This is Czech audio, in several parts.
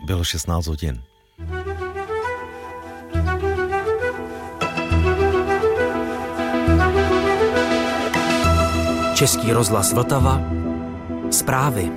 Bylo 16 hodin. Český rozhlas Vltava. Zprávy.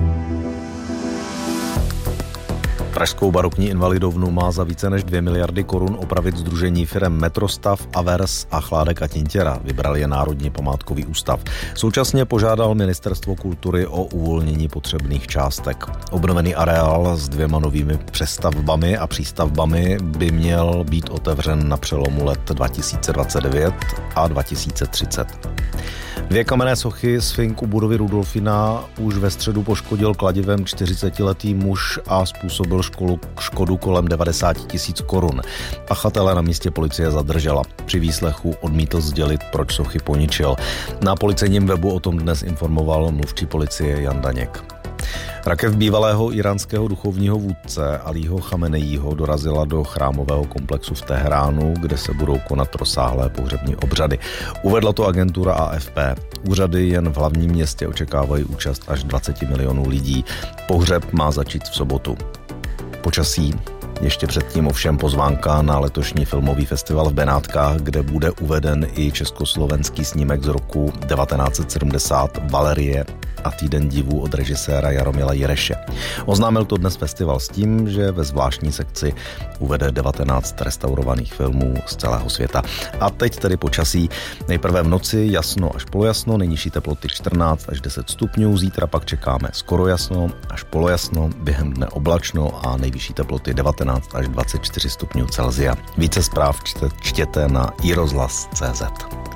Pražskou barokní invalidovnu má za více než 2 miliardy korun opravit sdružení firem Metrostav, Avers a Chládek a Tintěra. Vybral je Národní památkový ústav. Současně požádal Ministerstvo kultury o uvolnění potřebných částek. Obnovený areál s 2 novými přestavbami a přístavbami by měl být otevřen na přelomu let 2029 a 2030. 2 kamenné sochy sfink u budovy Rudolfina už ve středu poškodil kladivem 40letý muž a způsobil škodu kolem 90 000 korun. Pachatele na místě policie zadržela. Při výslechu odmítl sdělit, proč sochy poničil. Na policejním webu o tom dnes informoval mluvčí policie Jan Daněk. Rakev bývalého iránského duchovního vůdce Alího Chameneího dorazila do chrámového komplexu v Teheránu, kde se budou konat rozsáhlé pohřební obřady. Uvedla to agentura AFP. Úřady jen v hlavním městě očekávají účast až 20 milionů lidí. Pohřeb má začít v sobotu. Počasí. Ještě předtím ovšem pozvánka na letošní filmový festival v Benátkách, kde bude uveden i československý snímek z roku 1970 Valerie a Týden divů od režiséra Jaromila Jireše. Oznámil to dnes festival s tím, že ve zvláštní sekci uvede 19 restaurovaných filmů z celého světa. A teď tedy počasí. Nejprve v noci jasno až polojasno, nejnižší teploty 14 až 10 stupňů, zítra pak čekáme skoro jasno až polojasno, během dne oblačno a nejvyšší teploty 19 až 24 stupňů Celsia. Více zpráv čtěte na iRozhlas.cz.